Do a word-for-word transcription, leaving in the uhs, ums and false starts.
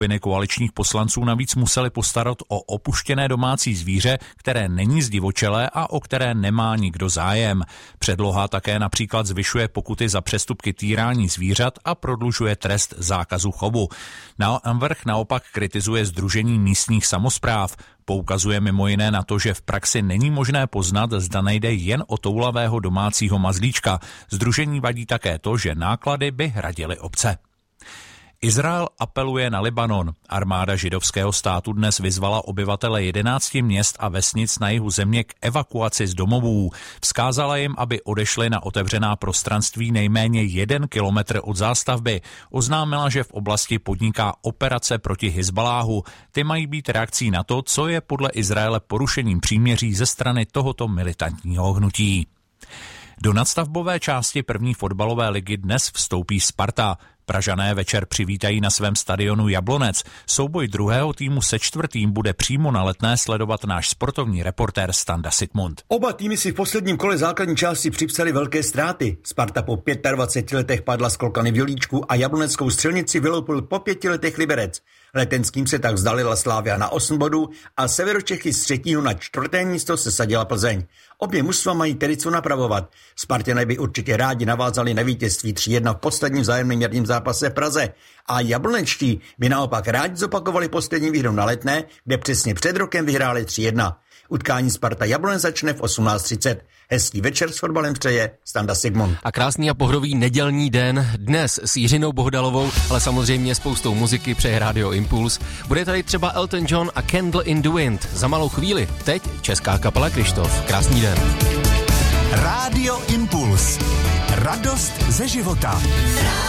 Skupiny koaličních poslanců navíc museli postarat o opuštěné domácí zvíře, které není zdivočelé a o které nemá nikdo zájem. Předloha také například zvyšuje pokuty za přestupky týrání zvířat a prodlužuje trest zákazu chovu. Návrh naopak kritizuje Sdružení místních samospráv. Poukazuje mimo jiné na to, že v praxi není možné poznat, zda nejde jen o toulavého domácího mazlíčka. Sdružení vadí také to, že náklady by hradily obce. Izrael apeluje na Libanon. Armáda židovského státu dnes vyzvala obyvatele jedenácti měst a vesnic na jihu země k evakuaci z domovů. Vzkázala jim, aby odešli na otevřená prostranství nejméně jeden kilometr od zástavby. Oznámila, že v oblasti podniká operace proti Hizbaláhu. Ty mají být reakcí na to, co je podle Izraele porušením příměří ze strany tohoto militantního hnutí. Do nadstavbové části první fotbalové ligy dnes vstoupí Sparta. Pražané večer přivítají na svém stadionu Jablonec. Souboj druhého týmu se čtvrtým bude přímo na Letné sledovat náš sportovní reportér Standa Sigmund. Oba týmy si v posledním kole základní části připsali velké ztráty. Sparta po dvaceti pěti letech padla z Klokany v Jolíčku a jabloneckou Střelnici vyloupil po pěti letech Liberec. Letenským se tak vzdalila Slavia na osm bodů a Severočechy z třetího na čtvrté místo se sadila Plzeň. Obě mužstva mají tedy co napravovat. Spartěné by určitě rádi navázali na vítězství tři jedna v posledním vzájemném jarním zápase v Praze. A jablonečtí by naopak rádi zopakovali poslední výhru na Letné, kde přesně před rokem vyhráli tři jedna. Utkání Sparta Jablonec začne v osmnáct třicet. Hezký večer s fotbalem přeje Standa Sigmund. A krásný a pohrový nedělní den dnes s Jiřinou Bohdalovou, ale samozřejmě spoustou muziky přeje Radio Impuls. Bude tady třeba Elton John a Candle in the Wind. Za malou chvíli, teď česká kapela Krištof. Krásný den. Radio Impuls. Radost ze života.